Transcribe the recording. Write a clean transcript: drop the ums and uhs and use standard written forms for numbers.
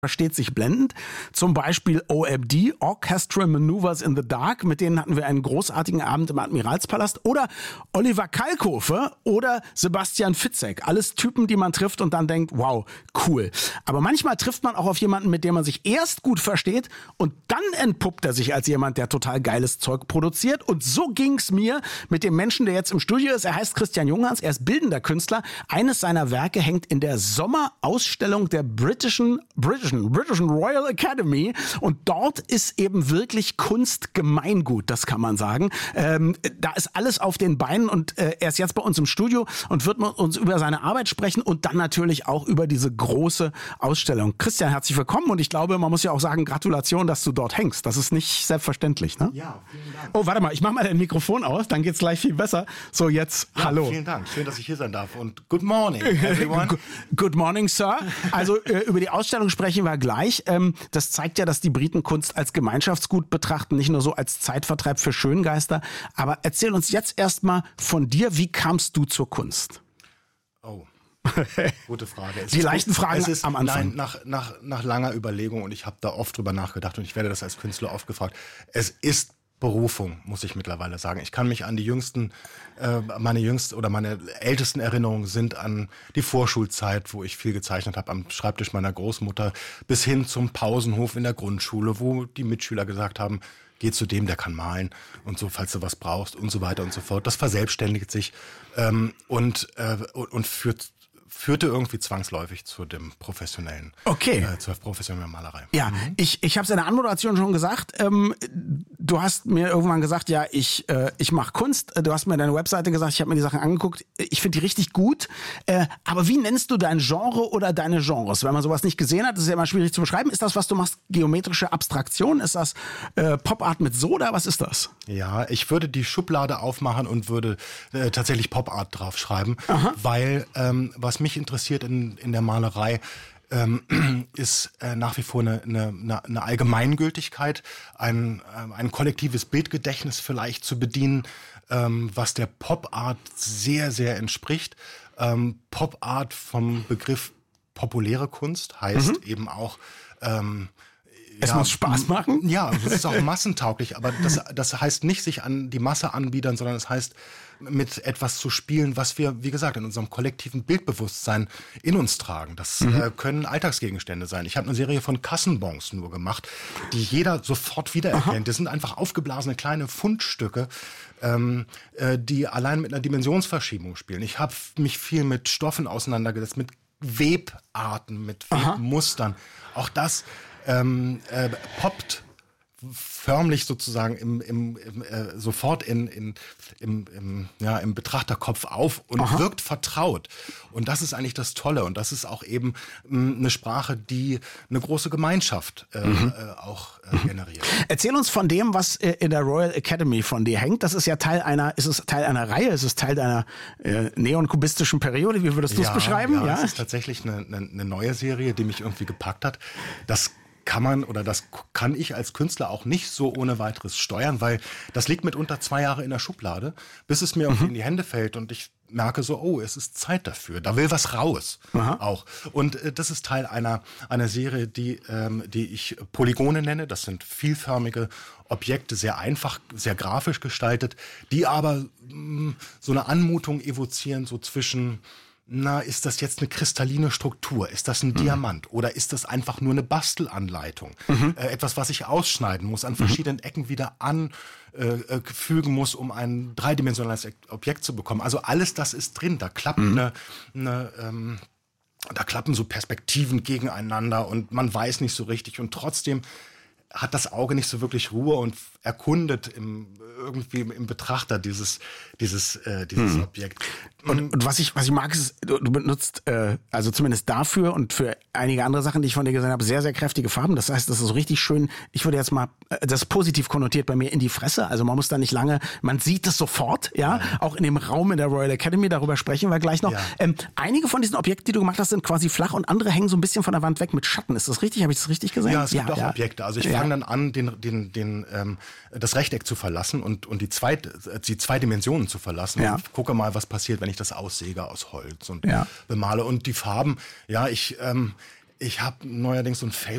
versteht sich blendend. Zum Beispiel OMD, Orchestral Maneuvers in the Dark. Mit denen hatten wir einen großartigen Abend im Admiralspalast. Oder Oliver Kalkofe oder Sebastian Fitzek. Alles Typen, die man trifft und dann denkt, wow, cool. Aber manchmal trifft man auch auf jemanden, mit dem man sich erst gut versteht und dann entpuppt er sich als jemand, der total geiles Zeug produziert. Und so ging's mir mit dem Menschen, der jetzt im Studio ist. Er heißt Christian Junghans, er ist bildender Künstler. Eines seiner Werke hängt in der Sommerausstellung der British Royal Academy und dort ist eben wirklich Kunst Gemeingut, das kann man sagen. Da ist alles auf den Beinen und er ist jetzt bei uns im Studio und wird mit uns über seine Arbeit sprechen und dann natürlich auch über diese große Ausstellung. Christian, herzlich willkommen und ich glaube, man muss ja auch sagen, Gratulation, dass du dort hängst. Das ist nicht selbstverständlich, ne? Ja, vielen Dank. Oh, warte mal, ich mach mal dein Mikrofon aus, dann geht's gleich viel besser. So, jetzt, ja, hallo. Vielen Dank, schön, dass ich hier sein darf und good morning, everyone. Good morning, Sir. Also über die Ausstellung sprechen wir gleich. Das zeigt ja, dass die Briten Kunst als Gemeinschaftsgut betrachten, nicht nur so als Zeitvertreib für Schöngeister. Aber erzähl uns jetzt erstmal von dir, wie kamst du zur Kunst? Oh, gute Frage. Die leichten Fragen am Anfang. Nein, nach langer Überlegung und ich habe da oft drüber nachgedacht und ich werde das als Künstler oft gefragt. Es ist Berufung, muss ich mittlerweile sagen. Ich kann mich an die meine ältesten Erinnerungen sind an die Vorschulzeit, wo ich viel gezeichnet habe am Schreibtisch meiner Großmutter, bis hin zum Pausenhof in der Grundschule, wo die Mitschüler gesagt haben, geh zu dem, der kann malen und so, falls du was brauchst und so weiter und so fort. Das verselbstständigt sich und führte irgendwie zwangsläufig zu dem professionellen, zur professionellen Malerei. Ja, ich habe es in der Anmoderation schon gesagt. Du hast mir irgendwann gesagt, ja, ich mache Kunst. Du hast mir deine Webseite gesagt, ich habe mir die Sachen angeguckt. Ich finde die richtig gut. Aber wie nennst du dein Genre oder deine Genres? Wenn man sowas nicht gesehen hat, ist es ja immer schwierig zu beschreiben. Ist das, was du machst, geometrische Abstraktion? Ist das Pop-Art mit Soda? Was ist das? Ja, ich würde die Schublade aufmachen und würde tatsächlich Pop-Art draufschreiben, weil was mich interessiert in der Malerei, ist nach wie vor eine Allgemeingültigkeit, ein kollektives Bildgedächtnis vielleicht zu bedienen, was der Pop-Art sehr, sehr entspricht. Pop-Art vom Begriff populäre Kunst heißt eben auch es muss Spaß machen? Ja, es ist auch massentauglich, aber das heißt nicht sich an die Masse anbiedern, sondern es heißt mit etwas zu spielen, was wir, wie gesagt, in unserem kollektiven Bildbewusstsein in uns tragen. Das können Alltagsgegenstände sein. Ich habe eine Serie von Kassenbons nur gemacht, die jeder sofort wiedererkennt. Das sind einfach aufgeblasene kleine Fundstücke, die allein mit einer Dimensionsverschiebung spielen. Ich habe mich viel mit Stoffen auseinandergesetzt, mit Webarten, mit Webmustern. Auch das poppt förmlich sozusagen sofort im Betrachterkopf auf und wirkt vertraut. Und das ist eigentlich das Tolle. Und das ist auch eben eine Sprache, die eine große Gemeinschaft generiert. Erzähl uns von dem, was in der Royal Academy von dir hängt. Das ist ja Teil einer Reihe, ist es Teil deiner neonkubistischen Periode. Wie würdest du es beschreiben? Ja, es ist tatsächlich eine neue Serie, die mich irgendwie gepackt hat. Das kann ich als Künstler auch nicht so ohne weiteres steuern, weil das liegt mitunter 2 Jahre in der Schublade, bis es mir irgendwie in die Hände fällt und ich merke so, oh, es ist Zeit dafür, da will was raus auch. Und das ist Teil einer Serie, die ich Polygone nenne. Das sind vielförmige Objekte, sehr einfach, sehr grafisch gestaltet, die aber so eine Anmutung evozieren, so zwischen ist das jetzt eine kristalline Struktur? Ist das ein Diamant? Oder ist das einfach nur eine Bastelanleitung? Etwas, was ich ausschneiden muss, an verschiedenen Ecken wieder anfügen muss, um ein dreidimensionales Objekt zu bekommen. Also alles das ist drin. Da klappt da klappen so Perspektiven gegeneinander und man weiß nicht so richtig. Und trotzdem hat das Auge nicht so wirklich Ruhe und erkundet irgendwie im Betrachter dieses Objekt. Und was ich mag, ist, du benutzt also zumindest dafür und für einige andere Sachen, die ich von dir gesehen habe, sehr, sehr kräftige Farben. Das heißt, das ist so richtig schön, ich würde jetzt mal, das ist positiv konnotiert bei mir, in die Fresse. Also man muss da nicht lange, man sieht es sofort, ja, auch in dem Raum in der Royal Academy, darüber sprechen wir gleich noch. Ja. Einige von diesen Objekten, die du gemacht hast, sind quasi flach und andere hängen so ein bisschen von der Wand weg mit Schatten. Ist das richtig? Habe ich das richtig gesehen? Ja, es gibt auch Objekte. Also ich fange dann an, das Rechteck zu verlassen und die zwei Dimensionen zu verlassen. Ja. Und gucke mal, was passiert, wenn ich das aussäge aus Holz und bemale. Und die Farben, ich habe neuerdings so ein